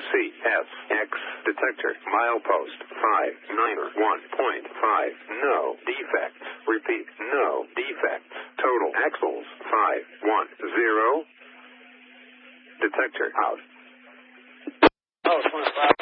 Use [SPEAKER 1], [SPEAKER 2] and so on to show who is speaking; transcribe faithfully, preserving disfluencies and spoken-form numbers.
[SPEAKER 1] C S X detector milepost five nine one point five. No defects. Repeat. No defects. Total axles five one zero. Detector out.
[SPEAKER 2] Oh, twenty-five.